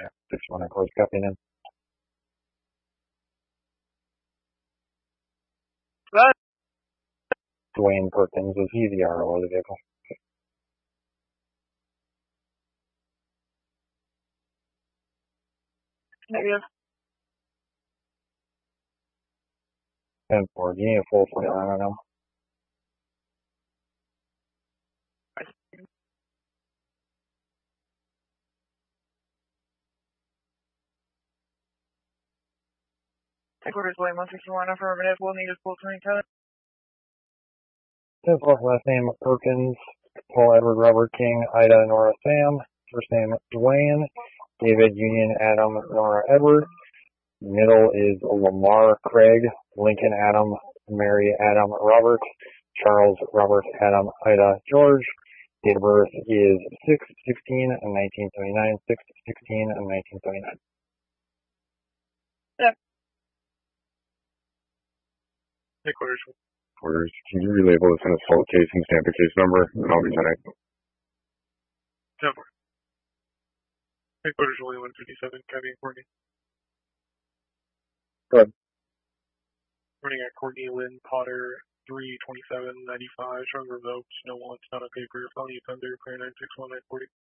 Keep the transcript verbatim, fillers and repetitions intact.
Yeah, six one, of course, copying in. Right. Dwayne Perkins, is he the R O of the vehicle? Negative. ten four, do you need a full flight line on him? Headquarters William one sixty-one, affirmative. We'll need a full twenty-seven. ten four, last name Perkins, Paul Edward Robert King, Ida Nora Sam, first name Dwayne, David Union Adam Nora Edward, middle is Lamar Craig, Lincoln Adam Mary Adam Robert, Charles Robert Adam Ida George. Date of birth is six sixteen nineteen seventy-nine, six sixteen nineteen seventy-nine. Yeah. Headquarters. Headquarters, can you relabel this an assault case and stamp the case number? And I'll be tonight. ten four. Headquarters William one fifty-seven, Cabby and Courtney. Good. Running at Courtney Lynn Potter, three twenty-seven ninety-five, showing revoked, no wants, not on paper, felony offender, clear nine six one nine forty.